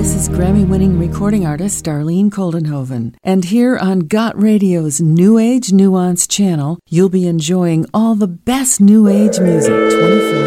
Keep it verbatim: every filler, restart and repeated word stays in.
This is Grammy-winning recording artist Darlene Coldenhoven. And here on Got Radio's New Age Nuance channel, you'll be enjoying all the best New Age music twenty-four